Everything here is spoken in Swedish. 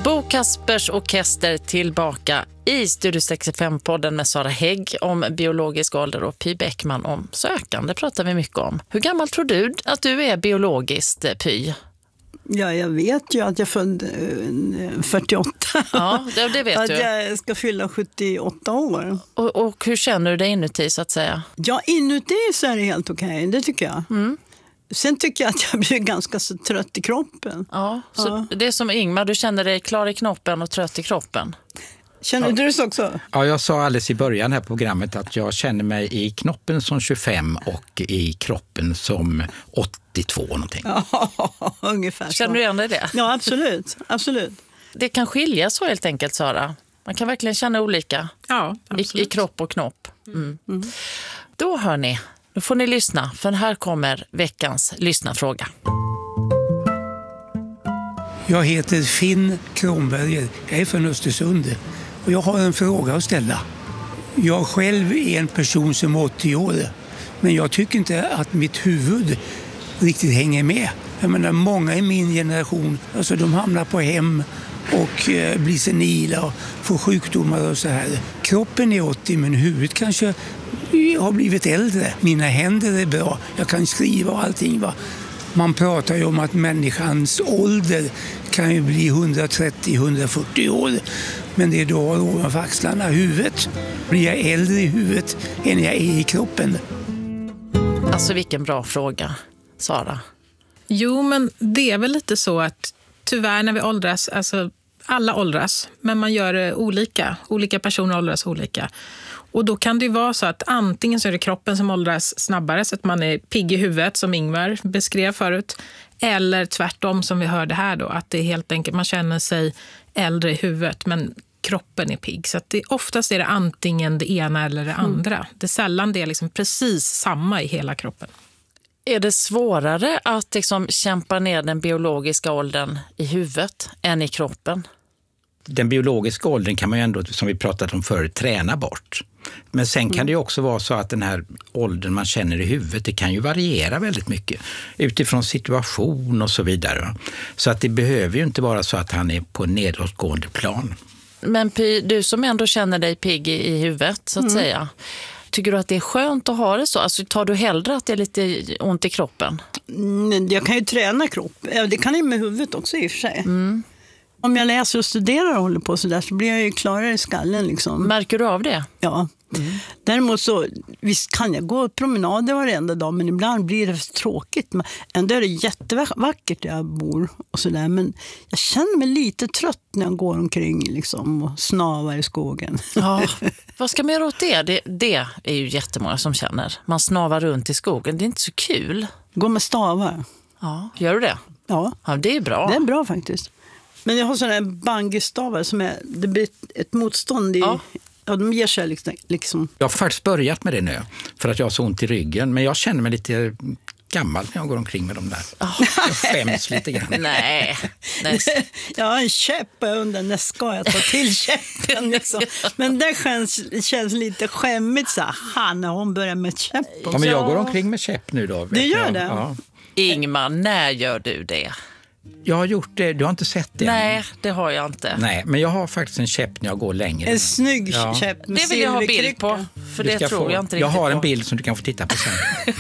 Bo Kaspers Orkester tillbaka i Studio 65-podden med Sara Hägg om biologisk ålder och Py Bäckman om sökande pratar vi mycket om. Hur gammal tror du att du är biologiskt, Py? Ja, jag vet ju att jag född 48. Ja, det vet att du. Att jag ska fylla 78 år. Och hur känner du dig inuti så att säga? Ja, inuti så är det helt okej, det tycker jag. Mm. Sen tycker jag att jag blir ganska så trött i kroppen. Ja, så det är som Ingmar, du känner dig klar i knoppen och trött i kroppen. Känner du det också? Ja, jag sa alldeles i början här på programmet att jag känner mig i knoppen som 25 och i kroppen som 82 någonting. Ja, ungefär så. Känner du igen dig det? Ja, absolut. Absolut. Det kan skilja så helt enkelt, Sara. Man kan verkligen känna olika i kropp och knopp. Mm. Mm. Då hör ni, då får ni lyssna, för här kommer veckans lyssnarfråga. Jag heter Finn Kronberger, jag är från Östersund och jag har en fråga att ställa. Jag själv är en person som är 80 år, men jag tycker inte att mitt huvud riktigt hänger med. Jag menar, många i min generation, alltså de hamnar på hem och blir senila och får sjukdomar och så här. Kroppen är 80 men huvudet kanske har blivit äldre. Mina händer är bra, jag kan skriva och allting va. Man pratar ju om att människans ålder kan ju bli 130-140 år. Men det är då ovanför axlarna, huvudet. Blir jag äldre i huvudet än jag är i kroppen? Alltså vilken bra fråga, Sara. Jo, men det är väl lite så att tyvärr när vi åldras, alltså alla åldras, men man gör det olika. Olika personer åldras olika. Och då kan det ju vara så att antingen så är det kroppen som åldras snabbare så att man är pigg i huvudet som Ingvar beskrev förut. Eller tvärtom som vi hörde här då, att det är helt enkelt man känner sig äldre i huvudet men kroppen är pigg. Så att oftast är det antingen det ena eller det andra. Det är sällan det är liksom precis samma i hela kroppen. Är det svårare att liksom kämpa ner den biologiska åldern i huvudet än i kroppen? Den biologiska åldern kan man ju ändå, som vi pratat om förut, träna bort. Men sen kan det ju också vara så att den här åldern man känner i huvudet, det kan ju variera väldigt mycket utifrån situation och så vidare. Så att det behöver ju inte vara så att han är på en nedåtgående plan. Men Py, du som ändå känner dig pigg i huvudet så att säga, tycker du att det är skönt att ha det så? Alltså tar du hellre att det är lite ont i kroppen? Jag kan ju träna kropp. Det kan jag med huvudet också i och för sig. Om jag läser och studerar och håller på så där så blir jag ju klarare i skallen liksom. Märker du av det? Ja. Däremot så, visst kan jag gå promenader varenda dag, men ibland blir det tråkigt. Men ändå är det jättevackert där jag bor och så där, men jag känner mig lite trött när jag går omkring liksom och snavar i skogen. Ja, vad ska man göra åt det? Det är ju jättemånga som känner. Man snavar runt i skogen, det är inte så kul. Gå med stavar. Ja, gör du det? Ja. Ja, det är bra. Det är bra faktiskt. Men jag har sådana här bangistavar som det blir ett motstånd i... Ja, de ger sig liksom. Jag har faktiskt börjat med det nu för att jag har så ont i ryggen. Men jag känner mig lite gammal när jag går omkring med dem där. Jag skäms lite grann. Nej. Jag har en käpp och jag undrar när ska jag ta till käppen liksom. Men det känns lite skämmigt så här, när hon börjar med käpp. Ja, men jag går omkring med käpp nu då. Du gör det? Ja. Ingmar, när gör du det? Jag har gjort det, du har inte sett det? Nej, det har jag inte. Nej, men jag har faktiskt en käpp när jag går längre. En snygg käpp med det vill jag ha bild på, för det tror jag inte riktigt Jag har en på. bild som du kan få titta på sen.